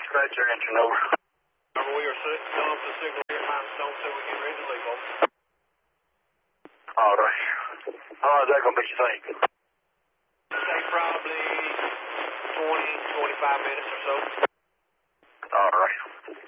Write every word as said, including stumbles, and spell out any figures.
scratch your engine over. We are sitting on the signal here at Limestone, so we get ready to leave over. All right. How long is that going to be, you think? Say probably twenty, twenty-five minutes or so.